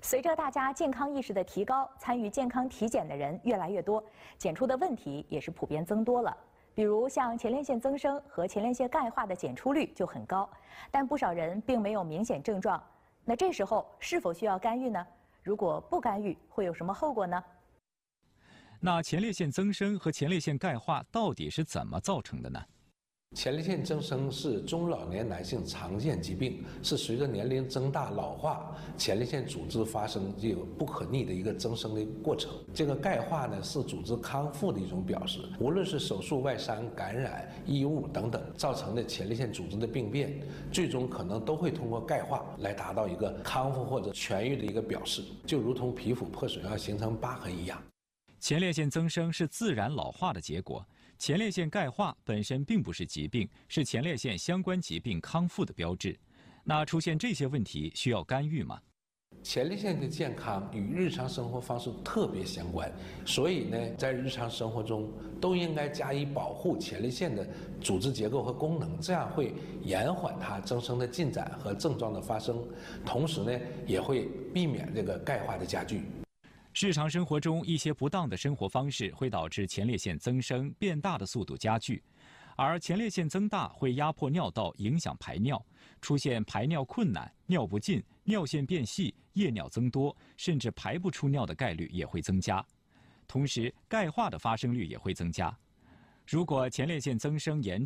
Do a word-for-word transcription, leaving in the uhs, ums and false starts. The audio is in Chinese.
随着大家健康意识的提高，参与健康体检的人越来越多，检出的问题也是普遍增多了。比如像前列腺增生和前列腺钙化的检出率就很高，但不少人并没有明显症状。那这时候是否需要干预呢？如果不干预，会有什么后果呢？ 那前列腺增生和前列腺钙化到底是怎么造成的呢？ 前列腺增生是中老年男性常见疾病，是随着年龄增大老化，前列腺组织发生这个不可逆的一个增生的过程。这个钙化呢，是组织康复的一种表示。无论是手术、外伤、感染、异物等等造成的前列腺组织的病变，最终可能都会通过钙化来达到一个康复或者痊愈的一个表示，就如同皮肤破损要形成疤痕一样。 前列腺增生是自然老化的结果。前列腺钙化本身并不是疾病，是前列腺相关疾病康复的标志。那出现这些问题需要干预吗？ 前列腺的健康与日常生活方式特别相关，所以呢，在日常生活中都应该加以保护前列腺的组织结构和功能，这样会延缓它增生的进展和症状的发生，同时呢，也会避免这个钙化的加剧。 日常生活中一些不当的生活方式会导致前列腺增生变大的速度加剧，而前列腺增大会压迫尿道，影响排尿，出现排尿困难、尿不尽、尿线变细、夜尿增多，甚至排不出尿的概率也会增加。同时，钙化的发生率也会增加。如果前列腺增生严重，